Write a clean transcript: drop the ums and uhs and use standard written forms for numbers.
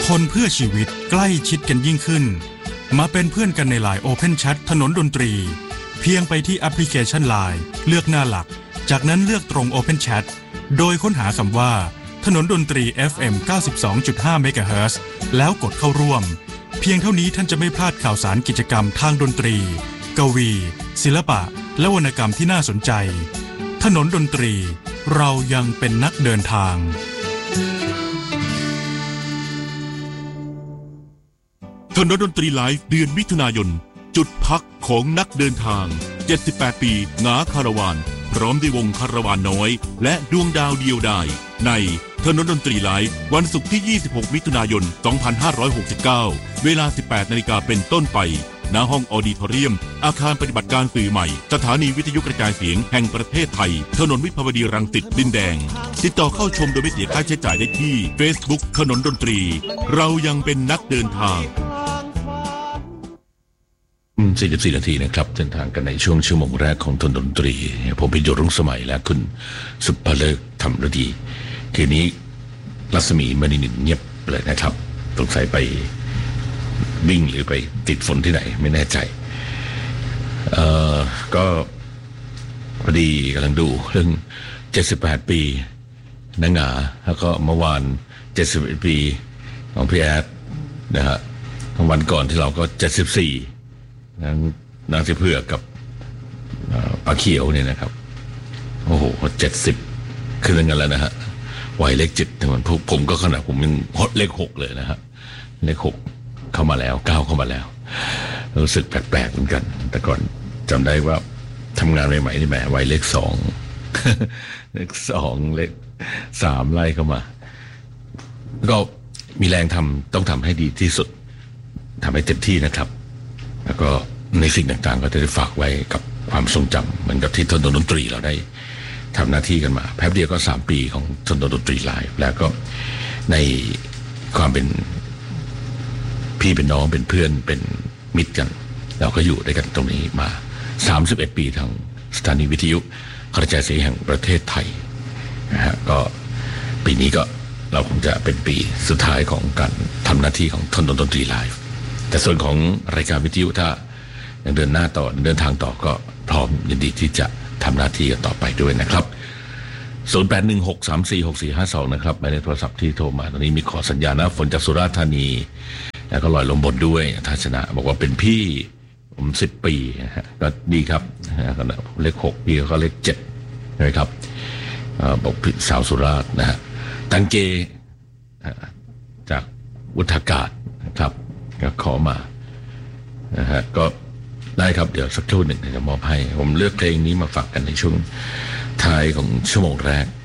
คนเพื่อชีวิตใกล้ชิดกันยิ่งขึ้นมาเป็นเพื่อนกันใน LINE Open Chat ถนนดนตรีเพียงไปที่แอปพลิเคชัน LINE เลือกหน้าหลักจากนั้นเลือกตรง Open Chat โดยค้นหาคำว่าถนนดนตรี FM 92.5 เมกะเฮิรตซ์แล้วกดเข้าร่วมเพียงเท่านี้ท่านจะไม่พลาดข่าวสารกิจกรรมทางดนตรีกวีศิลปะและวรรณกรรมที่น่าสนใจถนนดนตรีเรายังเป็นนักเดินทางถนนดนตรีไลฟ์เดือนมิถุนายนจุดพักของนักเดินทาง78ปีหงาคาราวานพร้อมด้วยวงคาราวานน้อยและดวงดาวเดียวดายในถนนดนตรีไลฟ์วันศุกร์ที่26มิถุนายน2569เวลา 18 นาฬิกาเป็นต้นไปณห้องออดิทอเรียมอาคารปฏิบัติการสื่อใหม่สถานีวิทยุกระจายเสียงแห่งประเทศไทยถนนวิภาวดีรังสิตดินแดงติดต่อเข้าชมโดยไม่เสียค่าใช้จ่ายได้ที่ Facebook ถนนดนตรีเรายังเป็นนักเดินทาง 44 นาทีนะครับเดินทางกันในช่วงชั่วโมงแรกของถนนดนตรีผมพิโยรุ่งสมัยและคุณสุภเลิกธรรมฤดีคืนนี้รัศมีมณีนินเงียบเลยนะครับสงสัยไปวิ่งหรือไปติดฝนที่ไหนไม่แน่ใจก็พอดีกำลังดูเรื่อง78ปีนางหงาแล้วก็เมื่อวาน71ปีของพี่แอดนะฮะวันก่อนที่เราก็74นางสิเผือกกับปลาเขียวเนี่ยนะครับโอ้โห70ขึ้นกันแล้วนะฮะวัยเลข7ถึงวันผมก็ขนาดผมยังเลข6เลยนะฮะเลข6เข้ามาแล้ว9เข้ามาแล้วรู้สึกแปลกๆเหมือนกันแต่ก่อนจำได้ว่าทำงานใหม่ๆนี่แหมวัยเลข2เลข2เลข3ไล่เข้ามาก็มีแรงทำต้องทำให้ดีที่สุดทำให้เต็มที่นะครับแล้วก็ในสิ่งต่างๆก็จะได้ฝากไว้กับความทรงจำเหมือนกับที่ถนนดนตรีเราได้ทำหน้าที่กันมาแป๊บเดียวก็3ปีของถนนดนตรีไลฟ์แล้วก็ในความเป็นพี่เป็นน้องเป็นเพื่อนเป็นมิตรกันเราก็อยู่ด้วยกันตรงนี้มา31ปีทางสถานีวิทยุกระจายเสียงแห่งประเทศไทยนะฮะก็ปีนี้ก็เราคงจะเป็นปีสุดท้ายของการทำหน้าที่ของถนนดนตรีไลฟ์แต่ส่วนของรายการวิทยุถ้ายังเดินหน้าต่อเดินทางต่อก็พร้อมยินดีที่จะทำหน้าที่กันต่อไปด้วยนะครับ0816346452นะครับหมายเลขโทรศัพท์ที่โทรมาตอนนี้มีขอสัญญาณนะฝนจากสุราษฎร์ธานีแล้วก็ลอยลมบนด้วยทัศนะบอกว่าเป็นพี่ผม10 ปีนะฮะก็ดีครับเลข6พี่เขาเลข7ใช่ไหมครับบอกพี่สาวสุราษฎร์นะฮะตังเกจากวุฒากาศนะครับก็ขอมานะฮะก็ได้ครับเดี๋ยวสักครู่หนึ่งจะมอบให้ผมเลือกเพลงนี้มาฝากกันในช่วงท้ายของชั่วโมงแรก